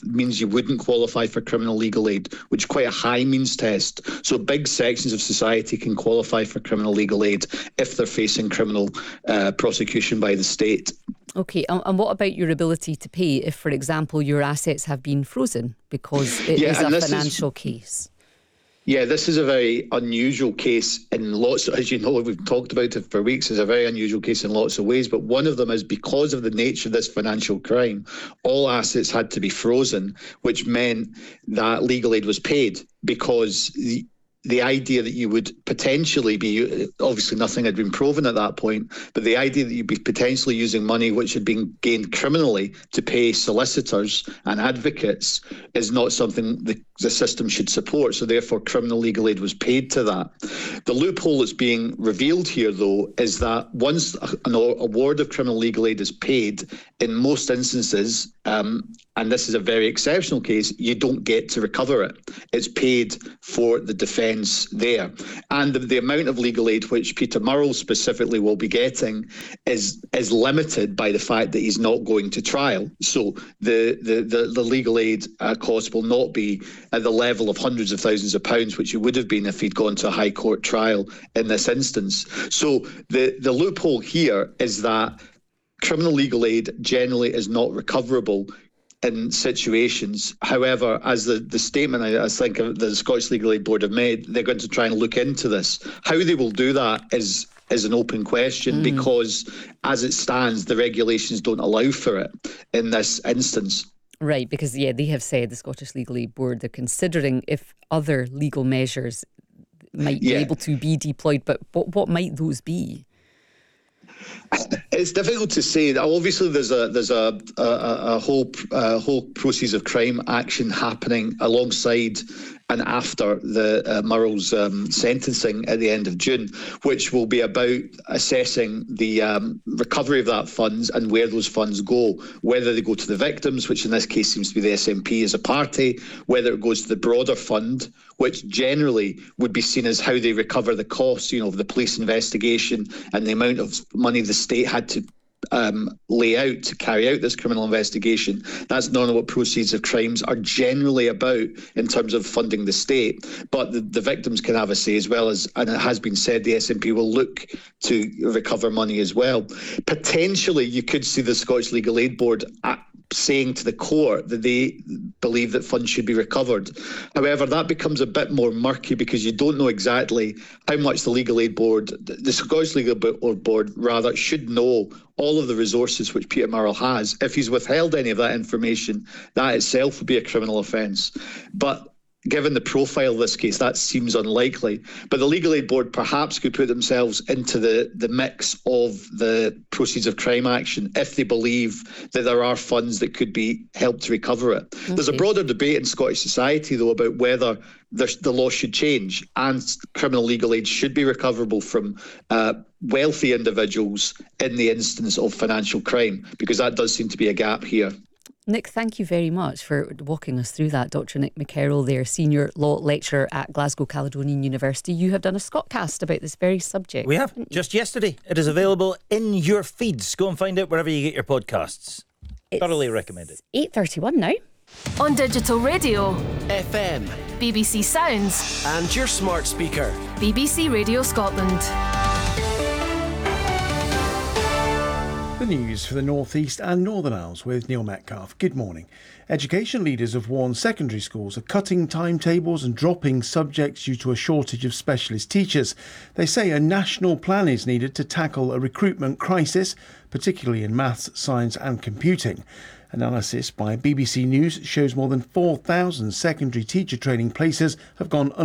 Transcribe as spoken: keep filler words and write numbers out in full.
means you wouldn't qualify for criminal legal aid, which is quite a high means test. So big sections of society can qualify for criminal legal aid if they're facing criminal uh, prosecution by the state. Okay, um, and what about your ability to pay if, for example, your assets have been frozen because it yeah, is a financial is, case? Yeah, this is a very unusual case in lots of, as you know, we've talked about it for weeks, it's a very unusual case in lots of ways, but one of them is because of the nature of this financial crime, all assets had to be frozen, which meant that legal aid was paid because the the idea that you would potentially be, obviously nothing had been proven at that point, but the idea that you'd be potentially using money which had been gained criminally to pay solicitors and advocates is not something the, the system should support. So therefore criminal legal aid was paid to that. The loophole that's being revealed here, though, is that once an award of criminal legal aid is paid, in most instances, um, and this is a very exceptional case, you don't get to recover it. It's paid for the defence there. And the, the amount of legal aid which Peter Murrell specifically will be getting is is limited by the fact that he's not going to trial. So the, the, the, the legal aid uh, cost will not be at the level of hundreds of thousands of pounds, which it would have been if he'd gone to a High Court trial in this instance. So the, the loophole here is that criminal legal aid generally is not recoverable in situations. However, as the, the statement I, I think the Scottish Legal Aid Board have made, they're going to try and look into this. How they will do that is is an open question mm. because as it stands, the regulations don't allow for it in this instance. Right, because yeah, they have said, the Scottish Legal Aid Board, they're considering if other legal measures might yeah. be able to be deployed, but what, what might those be? It's difficult to say. Obviously, there's a there's a a, a whole a whole process of crime action happening alongside and after the uh, Murrell's um, sentencing at the end of June, which will be about assessing the um, recovery of that funds and where those funds go, whether they go to the victims, which in this case seems to be the S N P as a party, whether it goes to the broader fund, which generally would be seen as how they recover the costs, you know, of the police investigation and the amount of money the state had to Um, lay out to carry out this criminal investigation. That's not what proceeds of crimes are generally about in terms of funding the state. But the, the victims can have a say as well, as, and it has been said, the S N P will look to recover money as well. Potentially, you could see the Scottish Legal Aid Board at, saying to the court that they believe that funds should be recovered. However, that becomes a bit more murky because you don't know exactly how much the Legal Aid Board, the Scottish Legal Aid Board rather, should know all of the resources which Peter Murrell has. If he's withheld any of that information, that itself would be a criminal offence. But given the profile of this case, that seems unlikely. But the Legal Aid Board perhaps could put themselves into the, the mix of the proceeds of crime action if they believe that there are funds that could be helped to recover it. Okay. There's a broader debate in Scottish society, though, about whether the law should change and criminal legal aid should be recoverable from uh, wealthy individuals in the instance of financial crime, because that does seem to be a gap here. Nick, thank you very much for walking us through that. Doctor Nick McKerrow there, Senior Law Lecturer at Glasgow Caledonian University. You have done a Scotcast about this very subject. We have, just yesterday. It is available in your feeds. Go and find it wherever you get your podcasts. It's thoroughly recommended. eight thirty-one now. On digital radio, F M, B B C Sounds, and your smart speaker, B B C Radio Scotland. The news for the North East and Northern Isles with Neil Metcalfe. Good morning. Education leaders have warned secondary schools are cutting timetables and dropping subjects due to a shortage of specialist teachers. They say a national plan is needed to tackle a recruitment crisis, particularly in maths, science and computing. Analysis by B B C News shows more than four thousand secondary teacher training places have gone